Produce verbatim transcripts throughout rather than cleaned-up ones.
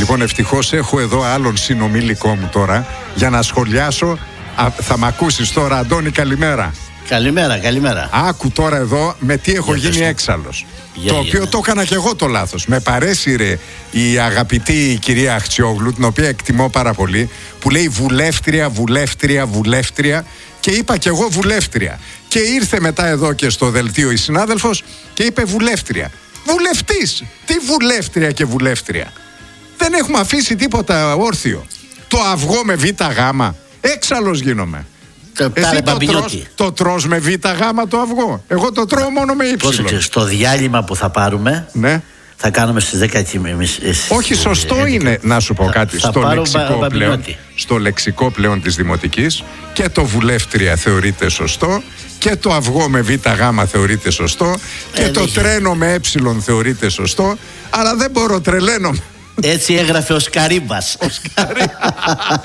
Λοιπόν, ευτυχώς έχω εδώ άλλον συνομιλικό μου τώρα για να σχολιάσω. Α, θα μ' ακούσεις τώρα, Αντώνη, καλημέρα. Καλημέρα, καλημέρα. Άκου τώρα εδώ με τι έχω για γίνει έξαλλος. Για, το για, οποίο για. το έκανα και εγώ το λάθος. Με παρέσυρε η αγαπητή κυρία Αχτσιόγλου, την οποία εκτιμώ πάρα πολύ, που λέει βουλεύτρια, βουλεύτρια, βουλεύτρια, και είπα και εγώ βουλεύτρια. Και ήρθε μετά εδώ και στο δελτίο η συνάδελφος και είπε βουλεύτρια. Βουλευτής! Τι βουλεύτρια και βουλεύτρια? Δεν έχουμε αφήσει τίποτα όρθιο. Το αυγό με β' γάμα. Έξαλλος γίνομαι. Το, Εσύ το τρως, το τρως με β' γάμα το αυγό. Εγώ το τρώω μόνο με ύψιλον. Πρόσεξε, στο διάλειμμα που θα πάρουμε, ναι, θα κάνουμε στις δέκα και μισή. Όχι, σωστό έντεκα είναι να σου πω θα, κάτι. θα στο, λεξικό μπα, πλέον, στο λεξικό πλέον της Δημοτικής και το βουλεύτρια θεωρείται σωστό και το αυγό με β' γάμα θεωρείται σωστό και ε, το τρένο με ε θεωρείται σωστό, αλλά δεν μπορώ, τρελαίνομαι. Έτσι έγραφε ο Σκαρίμπας. Ο Σκαρίμπας.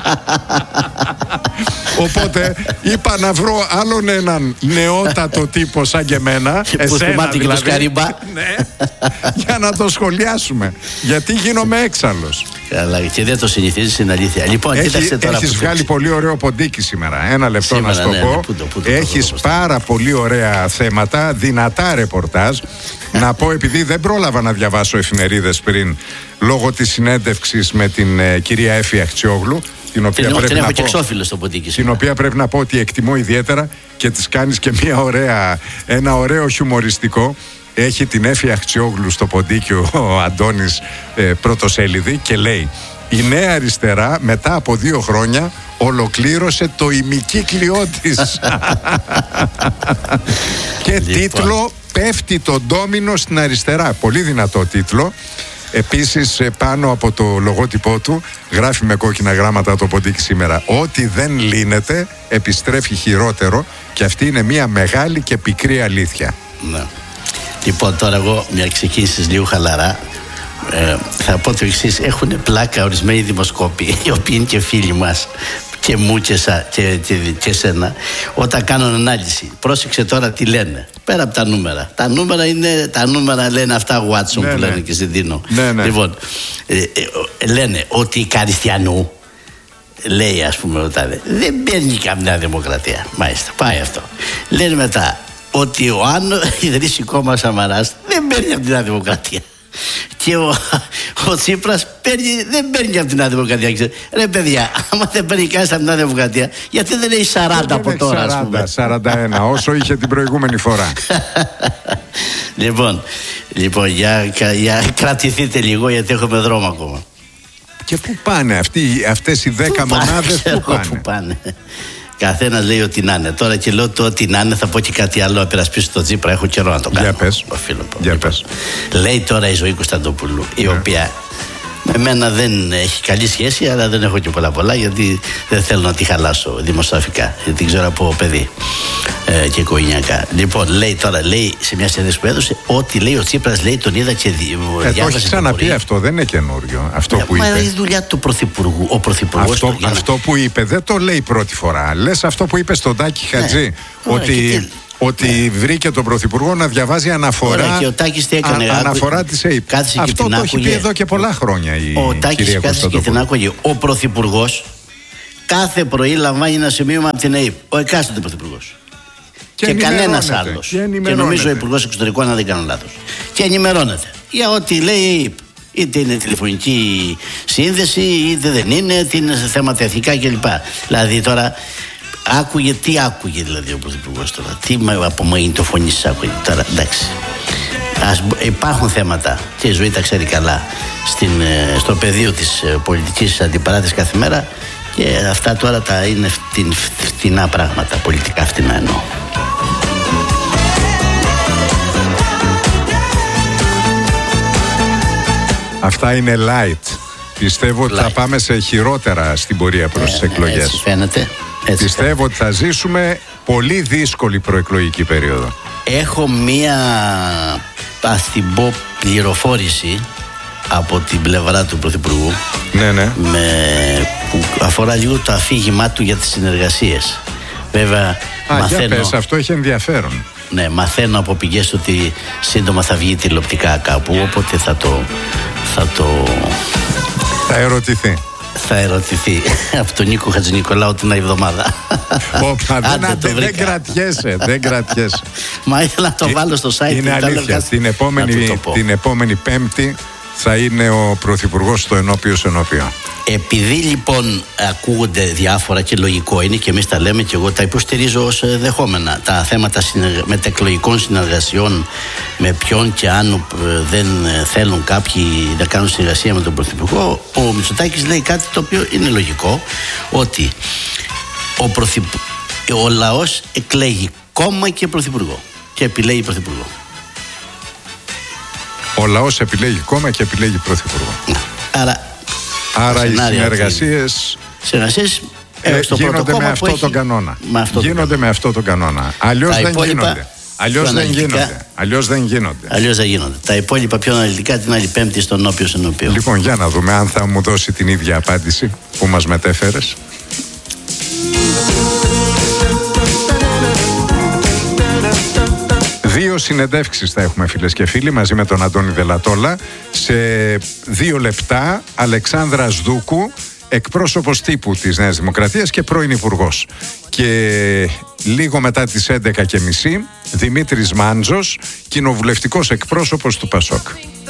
Οπότε είπα να βρω άλλον έναν νεότατο τύπο σαν και εμένα, εσένα δηλαδή, και το Σκαρίμπα. Ναι, για να το σχολιάσουμε. Γιατί γίνομαι έξαλλος. Καλά, και δεν το συνηθίζεις, είναι αλήθεια. Λοιπόν, Έχει, κοίταξε τώρα. Έχεις βγάλει πολύ ωραίο ποντίκι σήμερα. Ένα λεπτό σήμερα, να σου το ναι, πω. Ναι, πού, πού, Έχεις πού, πάρα πολύ ωραία θέματα, δυνατά ρεπορτάζ. Να πω, επειδή δεν πρόλαβα να διαβάσω εφημερίδες πριν, λόγω της συνέντευξης με την ε, κυρία Έφη Αχτσιόγλου, την οποία, την, πρέπει την να πω, στο ποντίκι, την οποία πρέπει να πω ότι εκτιμώ ιδιαίτερα και της κάνεις και μια ωραία, ένα ωραίο χιουμοριστικό. Έχει την Έφη Αχτσιόγλου στο ποντίκιο ο Αντώνης ε, πρωτοσέλιδη και λέει: η Νέα Αριστερά μετά από δύο χρόνια ολοκλήρωσε το ημικύκλιό της. Και λοιπόν, τίτλο «Πέφτει το ντόμινο στην αριστερά». Πολύ δυνατό τίτλο. Επίσης πάνω από το λογότυπό του γράφει με κόκκινα γράμματα το ποντίκι σήμερα: ό,τι δεν λύνεται επιστρέφει χειρότερο, και αυτή είναι μια μεγάλη και πικρή αλήθεια. Ναι. Λοιπόν, τώρα εγώ μια ξεκίνησης λίγο χαλαρά. Ε, θα πω το εξής: έχουν πλάκα ορισμένοι δημοσκόποι, οι οποίοι είναι και φίλοι μας, και μου και, σα, και, και, και σένα, όταν κάνουν ανάλυση. Πρόσεξε τώρα τι λένε. Πέρα από τα νούμερα. Τα νούμερα είναι, τα νούμερα λένε αυτά Watson, ναι, που λένε, ναι, και Ζεντίνο. Ναι, ναι. Λοιπόν, ε, ε, λένε ότι η Καριστιανού, λέει ας πούμε ο τάδε, δεν παίρνει καμιά δημοκρατία. Μάλιστα, πάει αυτό. Λένε μετά ότι ο Άνω ιδρύσει κόμμα Σαμαράς, δεν παίρνει από την Νέα Δημοκρατία. Και ο, ο Τσίπρας παίρνει, δεν παίρνει από την Νέα Δημοκρατία. Ρε παιδιά, άμα δεν παίρνει κανείς από την Νέα Δημοκρατία, γιατί δεν έχει σαράντα από τώρα, ας πούμε. σαράντα ένα, όσο είχε την προηγούμενη φορά. Λοιπόν, λοιπόν για, για κρατηθείτε λίγο, γιατί έχουμε δρόμο ακόμα. Και πού πάνε αυτοί, αυτές οι δέκα μονάδες, πού πάνε? Πού πάνε. Καθένας λέει ότι να είναι. Τώρα και λέω το ότι να είναι, θα πω και κάτι άλλο. Απερασπίσω το Τσίπρα, έχω καιρό να το κάνω. Για πες. Για πες. Λέει τώρα η Ζωή Κωνσταντοπούλου, η yeah. οποία με μένα δεν έχει καλή σχέση, αλλά δεν έχω και πολλά πολλά, γιατί δεν θέλω να τη χαλάσω δημοσιογραφικά, γιατί την ξέρω από παιδί ε, και οικογενειακά. Λοιπόν, λέει τώρα, λέει σε μια συνέντευξη που έδωσε, ότι λέει ο Τσίπρας, λέει, τον είδα και διάβασε. Ε, το έχει ξαναπεί αυτό, δεν είναι καινούριο. Αυτό ε, που μα είπε. είναι η δουλειά του Πρωθυπουργού. Ο Πρωθυπουργός αυτό, το, αυτό να... που είπε δεν το λέει πρώτη φορά. Λες αυτό που είπε στον Τάκη Χατζή, ναι. ότι. Ότι ναι. βρήκε τον Πρωθυπουργό να διαβάζει αναφορά. Ωραία, και ο Τάκης τι έκανε? Α, αναφορά της ΕΕΠ. Αυτό το έχει πει εδώ και πολλά χρόνια η ο Τάκης κάθισε και την άκουγε. Ο Πρωθυπουργός κάθε πρωί λαμβάνει ένα σημείωμα από την ΕΕΠ. Ο εκάστοτε Πρωθυπουργός. Και, και κανένας άλλος. Και, και νομίζω ο Υπουργός Εξωτερικών, αν δεν κάνω λάθος. Και ενημερώνεται για ό,τι λέει η ΕΕΠ. Είτε είναι τηλεφωνική σύνδεση, είτε δεν είναι, είτε είναι σε θέματα εθνικά κλπ. Δηλαδή τώρα. Άκουγε, τι άκουγε δηλαδή ο Πρωθυπουργός τώρα? Τι από μαγνητοφωνήσεις άκουγε τώρα? Εντάξει. Ας, υπάρχουν θέματα και η Ζωή τα ξέρει καλά στην, στο πεδίο της πολιτικής αντιπαράθεσης κάθε μέρα, και αυτά τώρα τα είναι φτην, φτηνά πράγματα, πολιτικά φτηνά εννοώ. Αυτά είναι light. Πιστεύω ότι light. θα πάμε σε χειρότερα στην πορεία προς τις εκλογές. Έτσι φαίνεται. Έτσι Πιστεύω ότι θα ζήσουμε πολύ δύσκολη προεκλογική περίοδο. Έχω μία, ας την πω, πληροφόρηση από την πλευρά του Πρωθυπουργού, ναι, ναι. Με, που αφορά λίγο το αφήγημά του για τις συνεργασίες. Βέβαια, Α, μαθαίνω, για πες, αυτό έχει ενδιαφέρον. Ναι, μαθαίνω από πηγές ότι σύντομα θα βγει τηλεοπτικά κάπου, οπότε θα το... Θα το Θα ερωτηθεί. Θα ερωτηθεί από τον Νίκο Χατζηνικολάου την άλλη εβδομάδα. Όπα, δεν, δεν, δεν κρατιέσαι, δεν κρατιέσαι. Μα ήθελα να το βάλω στο site. Είναι αλήθεια, την επόμενη, την επόμενη Πέμπτη θα είναι ο Πρωθυπουργός στο ενώπιος ενώπιο. Επειδή λοιπόν ακούγονται διάφορα και λογικό είναι και εμείς τα λέμε και εγώ τα υποστηρίζω ως δεχόμενα, τα θέματα συνεργα... μετεκλογικών συνεργασιών με ποιον και αν δεν θέλουν κάποιοι να κάνουν συνεργασία με τον Πρωθυπουργό, ο Μητσοτάκης λέει κάτι το οποίο είναι λογικό, ότι ο, πρωθυπ... ο λαός εκλέγει κόμμα και Πρωθυπουργό και επιλέγει Πρωθυπουργό. Ο λαός επιλέγει κόμμα και επιλέγει Πρωθυπουργό. Άρα, Άρα οι συνεργασίες ε, γίνονται με αυτό έχει... τον κανόνα. Με αυτό γίνονται τον με αυτό τον κανόνα. Αλλιώς δεν υπόλοιπα... γίνονται. Αλλιώς δεν γίνονται. Αλλιώς δεν γίνονται. Αλλιώς δεν γίνονται. Τα υπόλοιπα πιο αναλυτικά την άλλη Πέμπτη στον όποιο ενώπιο. Λοιπόν, για να δούμε αν θα μου δώσει την ίδια απάντηση που μας μετέφερες. Δύο συνεντεύξεις θα έχουμε, φίλες και φίλοι, μαζί με τον Αντώνη Δελατόλα. Σε δύο λεπτά, Αλεξάνδρα Σδούκου, εκπρόσωπος τύπου της Νέας Δημοκρατίας και πρώην υπουργός. Και λίγο μετά τις έντεκα και μισή, Δημήτρης Μάντζος, κοινοβουλευτικός εκπρόσωπος του Πασόκ.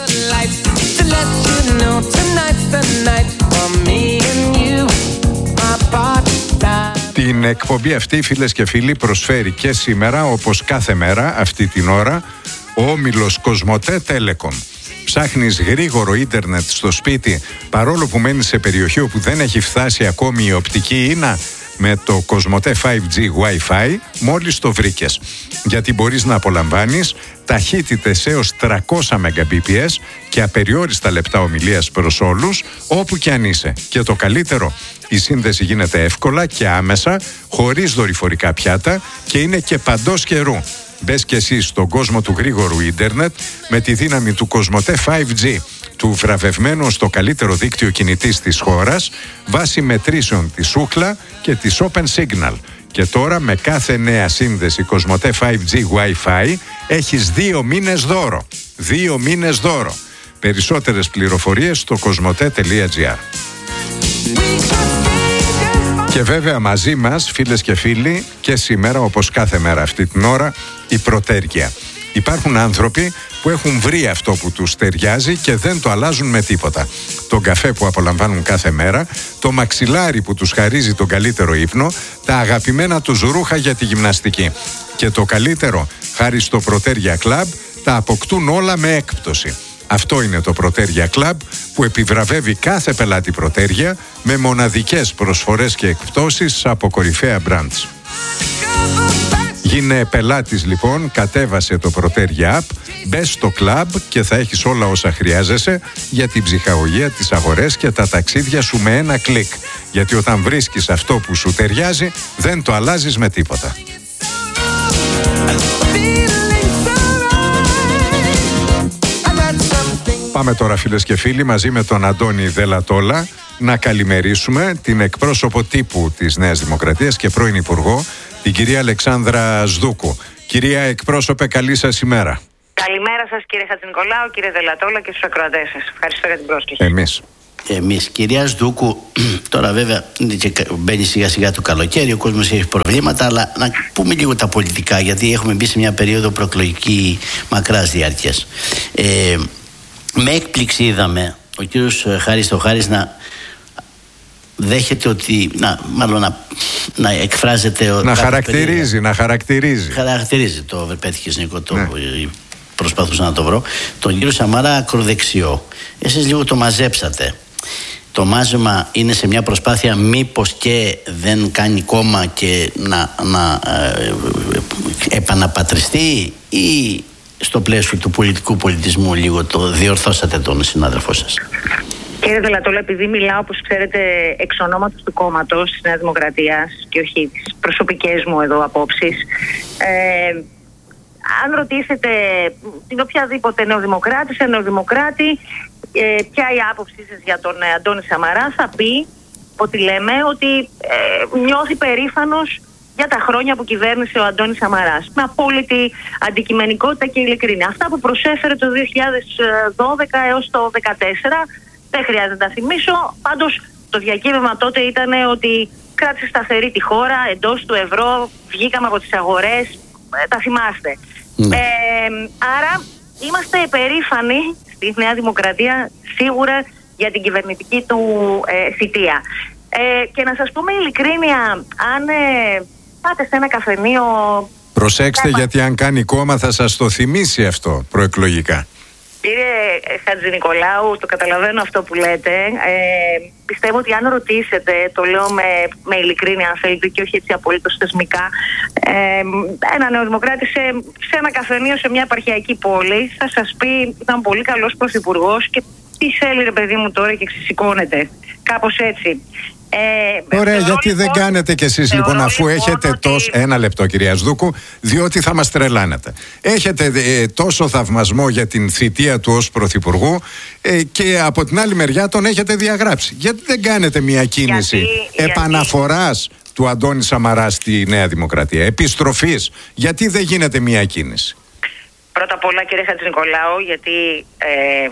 Την εκπομπή αυτή, φίλες και φίλοι, προσφέρει και σήμερα, όπως κάθε μέρα αυτή την ώρα, ο όμιλος Κοσμοτέ Telecom. Ψάχνεις γρήγορο ίντερνετ στο σπίτι, παρόλο που μένεις σε περιοχή όπου δεν έχει φτάσει ακόμη η οπτική ίνα? Με το Κοσμοτέ φάιβ τζι Wi-Fi μόλις το βρήκες. Γιατί μπορείς να απολαμβάνεις ταχύτητες έως τριακόσια μεγαμπίπιες και απεριόριστα λεπτά ομιλίας προς όλους, όπου και αν είσαι. Και το καλύτερο, η σύνδεση γίνεται εύκολα και άμεσα, χωρίς δορυφορικά πιάτα και είναι και παντός καιρού. Μπες και εσύ στον κόσμο του γρήγορου ίντερνετ με τη δύναμη του Κοσμοτέ φάιβ τζι, του βραβευμένου στο καλύτερο δίκτυο κινητής της χώρας, βάσει μετρήσεων της Ookla και της Open Signal. Και τώρα με κάθε νέα σύνδεση Κοσμοτέ φάιβ τζι Wi-Fi έχεις δύο μήνες δώρο. Δύο μήνες δώρο. Περισσότερες πληροφορίες στο κοσμοτέ τελεία τζι άρ. Και βέβαια μαζί μας, φίλες και φίλοι, και σήμερα όπως κάθε μέρα αυτή την ώρα, η Πρωτέργεια. Υπάρχουν άνθρωποι που έχουν βρει αυτό που τους ταιριάζει και δεν το αλλάζουν με τίποτα. Τον καφέ που απολαμβάνουν κάθε μέρα, το μαξιλάρι που τους χαρίζει τον καλύτερο ύπνο, τα αγαπημένα τους ρούχα για τη γυμναστική. Και το καλύτερο, χάρη στο Πρωτέργεια Club, τα αποκτούν όλα με έκπτωση. Αυτό είναι το Πρωτέργεια Club που επιβραβεύει κάθε πελάτη Πρωτέργεια με μοναδικές προσφορές και εκπτώσεις από κορυφαία brands. Γίνε πελάτης λοιπόν, κατέβασε το Πρωτέργεια App, μπες στο club και θα έχεις όλα όσα χρειάζεσαι για την ψυχαγωγία, τις αγορές και τα ταξίδια σου με ένα κλικ. Γιατί όταν βρίσκεις αυτό που σου ταιριάζει, δεν το αλλάζεις με τίποτα. Πάμε τώρα, φίλες και φίλοι, μαζί με τον Αντώνη Δελατόλα να καλημερίσουμε την εκπρόσωπο τύπου της Νέας Δημοκρατίας και πρώην υπουργό, την κυρία Αλεξάνδρα Σδούκου. Κυρία εκπρόσωπε, καλή σας ημέρα. Καλημέρα σας, κύριε Χατζηνικολάου, κύριε Δελατόλα και στους ακροατές σας. Ευχαριστώ για την πρόσκληση. Εμείς. Εμείς, κυρία Σδούκου, τώρα βέβαια μπαίνει σιγά σιγά το καλοκαίρι, ο κόσμος έχει προβλήματα, αλλά να πούμε λίγο τα πολιτικά, γιατί έχουμε μπει σε μια περίοδο προεκλογική μακράς διάρκειας. Ε, με έκπληξη είδαμε ο κύριος Χάρης Θεοχάρης να δέχεται ότι, να, μάλλον να, να εκφράζεται... Να χαρακτηρίζει, περίοδο, να χαρακτηρίζει. Χαρακτηρίζει, το πέτυχες Νίκο, το, ναι. Προσπαθούσα να το βρω. Τον κύριο Σαμαρά ακροδεξιό. Εσείς λίγο το μαζέψατε. Το μάζεμα είναι σε μια προσπάθεια μήπως και δεν κάνει κόμμα και να, να ε, επαναπατριστεί, ή στο πλαίσιο του πολιτικού πολιτισμού λίγο το διορθώσατε τον συνάδελφό σας? Κύριε Δελατόλα, επειδή μιλάω, όπως ξέρετε, εξ ονόματος του κόμματος της Νέας Δημοκρατίας και όχι τις προσωπικές μου εδώ απόψεις, ε, αν ρωτήσετε την οποιαδήποτε νεοδημοκράτη, σε νεοδημοκράτη, ε, ποια η άποψή σας για τον ε, Αντώνη Σαμαρά, θα πει ότι λέμε ότι ε, νιώθει περήφανος για τα χρόνια που κυβέρνησε ο Αντώνης Σαμαράς, με απόλυτη αντικειμενικότητα και ειλικρίνεια. Αυτά που προσέφερε το δύο χιλιάδες δώδεκα έως το δύο χιλιάδες δεκατέσσερα Δεν χρειάζεται να τα θυμίσω. Πάντως το διακύβευμα τότε ήταν ότι κράτησε σταθερή τη χώρα εντός του ευρώ, βγήκαμε από τις αγορές, ε, τα θυμάστε. Mm. Ε, άρα είμαστε περήφανοι στη Νέα Δημοκρατία σίγουρα για την κυβερνητική του ε, θητεία. Ε, και να σας πούμε ειλικρίνεια, αν ε, πάτε σε ένα καφενείο... Προσέξτε, γιατί αν κάνει κόμμα θα σας το θυμίσει αυτό προεκλογικά. Κύριε Χατζηνικολάου, το καταλαβαίνω αυτό που λέτε. Ε, πιστεύω ότι αν ρωτήσετε, το λέω με, με ειλικρίνεια αν θέλετε και όχι έτσι απολύτως θεσμικά, ε, ένα νεοδημοκράτη σε, σε ένα καφενείο σε μια επαρχιακή πόλη θα σας πει ήταν πολύ καλός πρωθυπουργός και τι θέλει ρε παιδί μου τώρα και ξεσηκώνεται. Κάπως έτσι. Ε, Ωραία, γιατί λοιπόν, δεν κάνετε κι εσείς λοιπόν, αφού λοιπόν έχετε ότι... τόσο. Ένα λεπτό, κυρία Σδούκου, διότι θα μας τρελάνετε. Έχετε ε, τόσο θαυμασμό για την θητεία του ως πρωθυπουργού ε, και από την άλλη μεριά τον έχετε διαγράψει. Γιατί δεν κάνετε μια κίνηση γιατί, επαναφοράς γιατί... του Αντώνη Σαμαρά στη Νέα Δημοκρατία, επιστροφής? Γιατί δεν γίνεται μια κίνηση? Πρώτα απ' όλα, κύριε Χατζηνικολάου, γιατί ε, ε,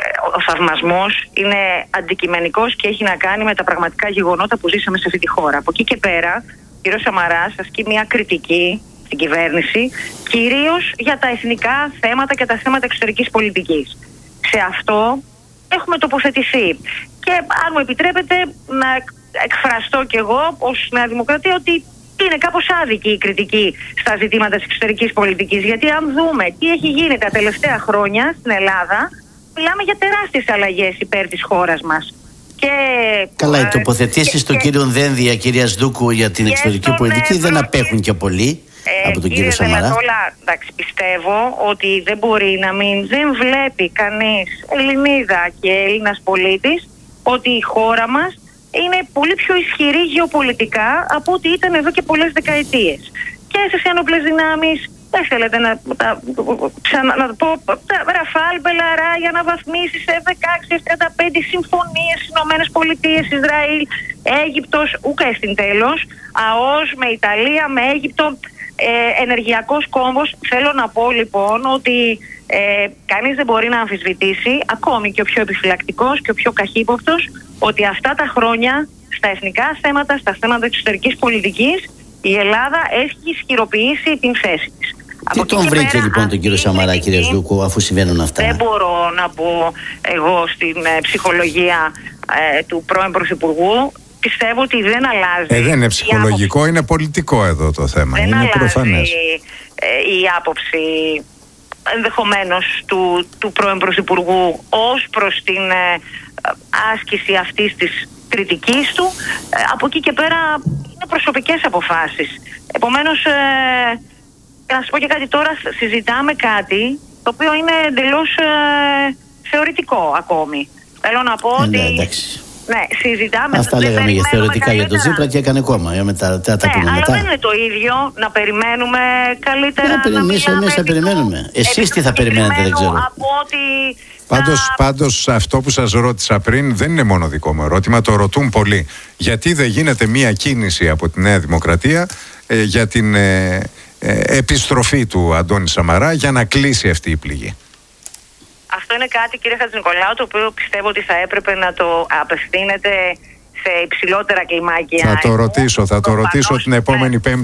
ο θαυμασμός είναι αντικειμενικός και έχει να κάνει με τα πραγματικά γεγονότα που ζήσαμε σε αυτή τη χώρα. Από εκεί και πέρα, ο κύριος Σαμαράς ασκεί μια κριτική στην κυβέρνηση, κυρίως για τα εθνικά θέματα και τα θέματα εξωτερικής πολιτικής. Σε αυτό έχουμε τοποθετηθεί. Και αν μου επιτρέπετε να εκφραστώ κι εγώ ως Νέα Δημοκρατία ότι είναι κάπως άδικη η κριτική στα ζητήματα της εξωτερικής πολιτικής. Γιατί αν δούμε τι έχει γίνει τα τελευταία χρόνια στην Ελλάδα, μιλάμε για τεράστιες αλλαγές υπέρ της χώρας μας. Και, καλά, οι τοποθετήσεις του κύριου Δένδια, κυρία Σδούκου, για την εξωτερική πολιτική δεν απέχουν και πολύ ε, από τον κύριο Σαμαρά. Όλα, εντάξει, πιστεύω ότι δεν μπορεί να μην, δεν βλέπει κανείς Ελληνίδα και Έλληνας πολίτης ότι η χώρα μας είναι πολύ πιο ισχυρή γεωπολιτικά από ό,τι ήταν εδώ και πολλές δεκαετίες. Και στις ένοπλες δυνάμεις, δεν θέλετε να, να, να, να πω, τα Ραφάλ, Μπελαράγια, αναβαθμίσεις, εφ δεκαέξι, εφ τριάντα πέντε, συμφωνίες, Ηνωμένες Πολιτείες, Ισραήλ, Αίγυπτος, ούκα στην τέλος, ΑΟΣ με Ιταλία, με Αίγυπτο, ε, ενεργειακός κόμβος. Θέλω να πω λοιπόν ότι ε, κανείς δεν μπορεί να αμφισβητήσει, ακόμη και ο πιο επιφυλακτικός και ο πιο καχύποπτος, ότι αυτά τα χρόνια στα εθνικά θέματα, στα θέματα εξωτερικής πολιτικής, η Ελλάδα έχει ισχυροποιήσει την θέση της. Τι τον βρήκε πέρα, λοιπόν τον κύριο Σαμαρά, κύριε Σδούκου, αφού συμβαίνουν αυτά? Δεν μπορώ να μπω εγώ στην ε, ψυχολογία ε, του πρώην Πρωθυπουργού. Πιστεύω ότι δεν αλλάζει. Ε, δεν είναι ψυχολογικό, άποψη. Είναι πολιτικό εδώ το θέμα. Δεν είναι αλλάζει προφανές. Ε, η άποψη ενδεχομένως του, του πρώην Πρωθυπουργού ως προς την ε, άσκηση αυτής της κριτικής του. Ε, από εκεί και πέρα είναι προσωπικές αποφάσεις. Επομένως, ε, να σας πω και κάτι τώρα, συζητάμε κάτι το οποίο είναι εντελώς ε, θεωρητικό ακόμη. Θέλω να πω ε, ότι... Ναι, εντάξει. Ναι, συζητάμε. Αυτά λέγαμε για θεωρητικά καλύτερα για τον Τσίπρα και έκανε κόμμα. Για μετά, τα, τα ναι, πούμε αλλά μετά. δεν είναι το ίδιο να περιμένουμε καλύτερα. Ναι, να εμείς, εμείς θα περιμένουμε. Εσείς τι θα περιμένετε, δεν ξέρω. Από ότι Πάντως, θα... πάντως αυτό που σας ρώτησα πριν δεν είναι μόνο δικό μου ερώτημα, το ρωτούν πολλοί. Γιατί δεν γίνεται μία κίνηση από τη Νέα Δημοκρατία ε, για την ε, ε, επιστροφή του Αντώνη Σαμαρά για να κλείσει αυτή η πληγή? Αυτό είναι κάτι, κύριε Χατζηνικολάου, το οποίο πιστεύω ότι θα έπρεπε να το απευθύνετε σε υψηλότερα κλιμάκια. Θα το ρωτήσω, θα το ρωτήσω την επόμενη Πέμπτη.